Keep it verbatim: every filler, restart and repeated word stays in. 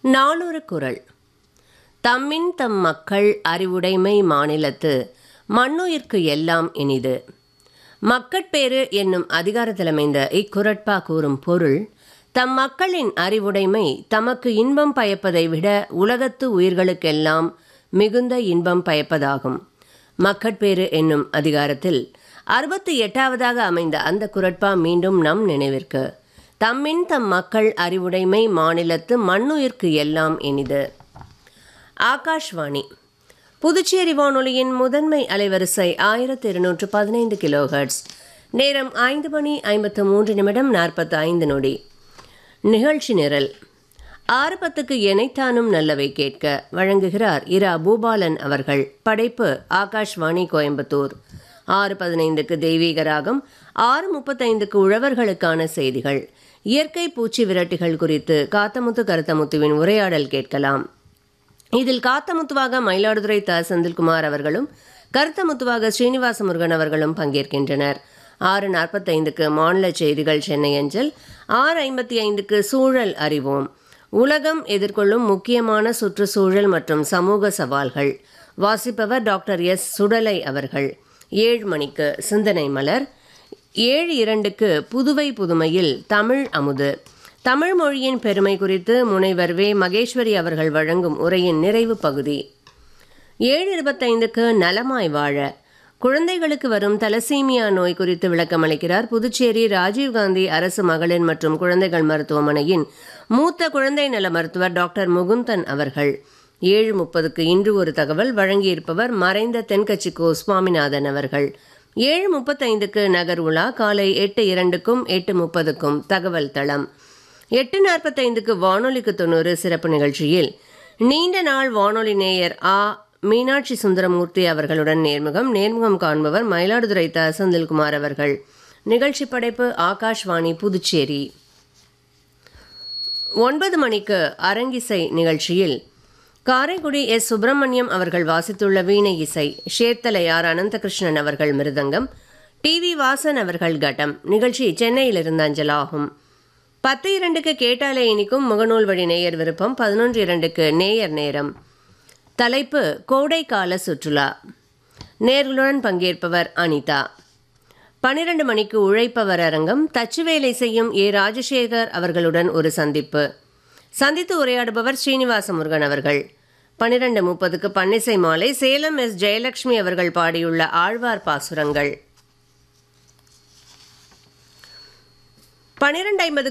நாளொரு குறள். தம்மின் தம் மக்கள் அறிவுடைமை மாநிலத்து மண்ணுயிர்க்கு எல்லாம் இனிது. மக்கட்பேறு என்னும் அதிகாரத்திலமைந்த இக்குறட்பா கூறும் பொருள், தம் மக்களின் அறிவுடைமை தமக்கு இன்பம் பயப்பதை விட உலகத்து உயிர்களுக்கெல்லாம் மிகுந்த இன்பம் பயப்பதாகும். மக்கட்பேறு என்னும் அதிகாரத்தில் அறுபத்தி எட்டாவதாக அமைந்த அந்த குறட்பா மீண்டும் நம் நினைவிற்கு. தம்மின் தம் மக்கள் அறிவுடைமை மாநிலத்து மண்ணுயிர்க்கு எல்லாம் இனிது. ஆகாஷ்வாணி புதுச்சேரி வானொலியின் முதன்மை அலைவரிசை ஆயிரத்தி இருநூற்று பதினைந்து கிலோஹெர்ட்ஸ். நேரம் ஐந்து மணி ஐம்பத்து மூன்று நிமிடம் நாற்பத்தி ஐந்து நொடி. நிகழ்ச்சி நிரல். ஆறு பத்துக்கு எனைத்தானும் நல்லவை கேட்க வழங்குகிறார் இரா பூபாலன் அவர்கள். படைப்பு ஆகாஷ்வாணி கோயம்புத்தூர். ஆறு பதினைந்துக்கு தெய்வீக ராகம். ஆறு முப்பத்தைந்துக்கு உழவர்களுக்கான செய்திகள். இயற்கை பூச்சி விரட்டிகள் குறித்து காத்தமுத்து கருத்தமுத்துவின் உரையாடல் கேட்கலாம். இதில் காத்தமுத்துவாக மயிலாடுதுறை த செந்தில்குமார் அவர்களும் கருத்தமுத்துவாக ஸ்ரீனிவாச முருகன் அவர்களும் பங்கேற்கின்றனர். ஆறு நாற்பத்தைந்துக்கு மாநில செய்திகள் சென்னை அஞ்சல். ஆறு ஐம்பத்தி ஐந்துக்கு சூழல் அறிவோம். உலகம் எதிர்கொள்ளும் முக்கியமான சுற்றுச்சூழல் மற்றும் சமூக சவால்கள். வாசிப்பவர் டாக்டர் எஸ் சுடலை அவர்கள். ஏழு மணிக்கு சிந்தனை மலர். ஏழு இரண்டுக்கு புதுவை புதுமையில் தமிழ் அமுது. தமிழ் மொழியின் பெருமை குறித்து முனைவர் வே மகேஸ்வரி அவர்கள் வழங்கும் உரையின் நிறைவு பகுதி. ஏழு இருபத்தைந்துக்கு நலமாய் வாழ. குழந்தைகளுக்கு வரும் தலசீமியா நோய் குறித்து விளக்கமளிக்கிறார் புதுச்சேரி ராஜீவ்காந்தி அரசு மகளிர் மற்றும் குழந்தைகள் மருத்துவமனையின் மூத்த குழந்தை நல மருத்துவர் டாக்டர் முகுந்தன் அவர்கள். ஏழு முப்பதுக்கு இன்று ஒரு தகவல் வழங்கியிருப்பவர் மறைந்த தென்கட்சிக்கோ சுவாமிநாதன் அவர்கள். ஏழு முப்பத்தைந்துக்கு நகர் உலா. காலை எட்டு இரண்டுக்கும் எட்டு முப்பதுக்கும் தகவல் தளம். எட்டு நாற்பத்தைந்துக்கு வானொலிக்கு தொண்ணூறு சிறப்பு நிகழ்ச்சியில் நீண்ட நாள் வானொலி நேயர் ஆ மீனாட்சி சுந்தரமூர்த்தி அவர்களுடன் நேர்முகம். நேர்முகம் காண்பவர் மயிலாடுதுறை த செந்தில்குமார் அவர்கள். நிகழ்ச்சி படைப்பு ஆகாஷ்வாணி புதுச்சேரி. ஒன்பது மணிக்கு அரங்கிசை நிகழ்ச்சியில் காரைக்குடி எஸ் சுப்பிரமணியம் அவர்கள் வாசித்துள்ள வீணை இசை. ஷேர்த்தலையார் அனந்தகிருஷ்ணன் அவர்கள் மிருதங்கம். டி வி வாசன் அவர்கள் கட்டம். நிகழ்ச்சி சென்னையிலிருந்து அஞ்சலாகும். பத்து இரண்டுக்கு கேட்டாலே இனிக்கும் முகநூல் வழி நேயர் விருப்பம். பதினொன்று இரண்டுக்கு நேயர் நேரம். தலைப்பு கோடைக்கால சுற்றுலா. நேர்களுடன் பங்கேற்பவர் அனிதா. பன்னிரண்டு மணிக்கு உழைப்பவர் அரங்கம். தச்சு வேலை செய்யும் ஏ ராஜசேகர் அவர்களுடன் ஒரு சந்திப்பு. சந்தித்து உரையாடுபவர் ஸ்ரீனிவாச முருகன் அவர்கள். பன்னிரண்டு முப்பதுக்கு பன்னிசை மாலை. சேலம் எஸ் ஜெயலட்சுமி அவர்கள் பாடியுள்ள ஆழ்வார் பாசுரங்கள். பன்னிரண்டு ஐம்பது